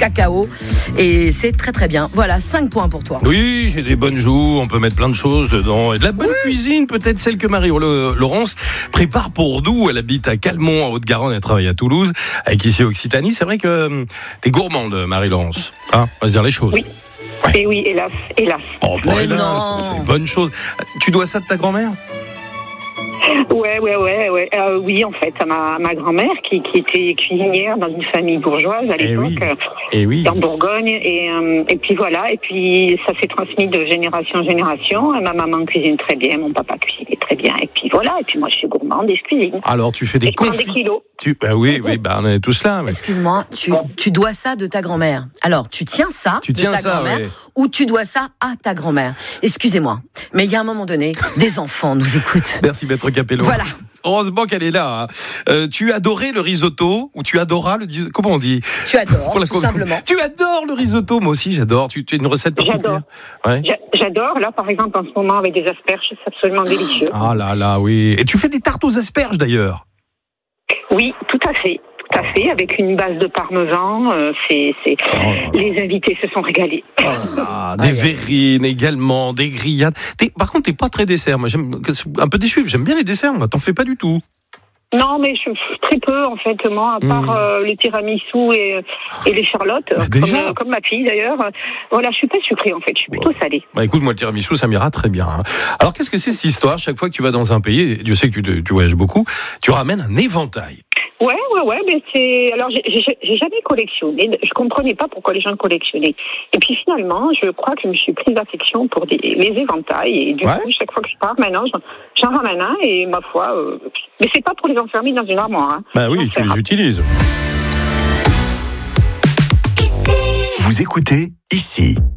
cacao. Et c'est très très bien. Voilà, 5 points pour toi. Oui, j'ai des bonnes joues, on peut mettre plein de choses dedans. Et de la bonne cuisine, peut-être celle que Marie-Laurence prépare pour nous. Elle habite à Calmont, en Haute-Garonne, elle travaille à Toulouse, avec ici Occitanie. C'est vrai que t'es gourmande, Marie-Laurence. Hein, on va se dire les choses. Oui. Ouais. Et oui, hélas. Oh, bon, Mais hélas, non. c'est une bonne chose. Tu dois ça de ta grand-mère ? Ouais. Oui, en fait, à ma grand-mère qui était cuisinière dans une famille bourgeoise à l'époque, en Bourgogne. Et puis voilà, et puis ça s'est transmis de génération en génération. Ma maman cuisine très bien, mon papa cuisine très bien. Et puis voilà, et puis moi je suis gourmande et je cuisine. Alors tu fais des confits. Des kilos. Oui, on est tous là. Mais... Excuse-moi, tu dois ça de ta grand-mère. Alors, tu tiens ça de ta grand-mère ou tu dois ça à ta grand-mère. Excusez-moi, mais il y a un moment donné, des enfants nous écoutent. Merci, Maître Capello. Voilà. Heureusement qu'elle est là. Hein. Tu adorais le risotto ou tu adoras le... Comment on dit ? Tu adores, tout simplement. Tu adores le risotto, moi aussi j'adore. Tu as une recette particulière ? J'adore. Là, par exemple, en ce moment, avec des asperges, c'est absolument délicieux. Ah là, oui. Et tu fais des tartes aux asperges, d'ailleurs ? Oui, tout à fait, avec une base de parmesan. Les invités se sont régalés. Des verrines également, des grillades. Par contre, t'es pas très dessert. Moi, j'aime un peu déçu. J'aime bien les desserts. Moi, t'en fais pas du tout. Non, mais très peu en fait, moi, à part les tiramisu et les charlottes, comme ma fille d'ailleurs. Voilà, je suis pas sucrée en fait, je suis plutôt salée. Écoute, moi le tiramisu, ça m'ira très bien. Hein. Alors, qu'est-ce que c'est cette histoire ? Chaque fois que tu vas dans un pays, Dieu sait que tu voyages beaucoup, tu ramènes un éventail. Ouais, mais c'est... Alors, j'ai jamais collectionné. Je comprenais pas pourquoi les gens collectionnaient. Et puis finalement, je crois que je me suis prise d'affection pour les éventails. Et du coup, chaque fois que je pars, maintenant, j'en ramène un. Et ma foi... Mais c'est pas pour les enfermer dans une armoire. Hein. Oui, tu les utilises. Vous écoutez ici.